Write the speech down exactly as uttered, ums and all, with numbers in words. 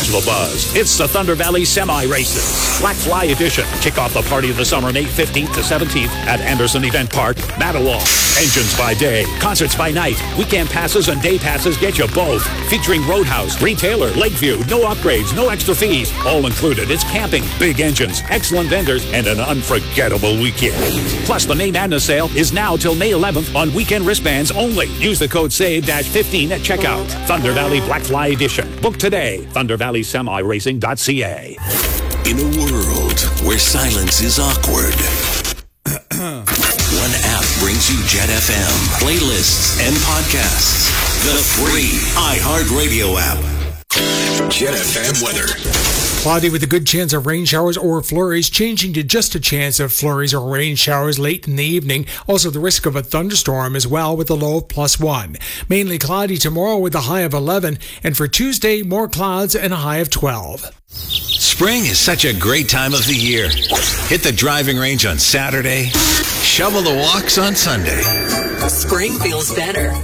Catch the buzz. It's the Thunder Valley Semi Races. Black Fly Edition. Kick off the party of the summer May fifteenth to seventeenth at Anderson Event Park, Mattawa. Engines by day, concerts by night. Weekend passes and day passes get you both. Featuring Roadhouse, Retailer, Lakeview. No upgrades, no extra fees. All included. It's camping, big engines, excellent vendors, and an unforgettable weekend. Plus, the May Madness sale is now till May eleventh on weekend wristbands only. Use the code save fifteen at checkout. Thunder Valley Black Fly Edition. Book today. thunder valley semi racing dot c a. In a world where silence is awkward, one app brings you Jet F M, playlists, and podcasts. The free iHeartRadio app. Jet F M weather. Cloudy with a good chance of rain showers or flurries, changing to just a chance of flurries or rain showers late in the evening. Also, the risk of a thunderstorm as well with a low of plus one. Mainly cloudy tomorrow with a high of eleven. And for Tuesday, more clouds and a high of twelve. Spring is such a great time of the year. Hit the driving range on Saturday. Shovel the walks on Sunday. Spring feels better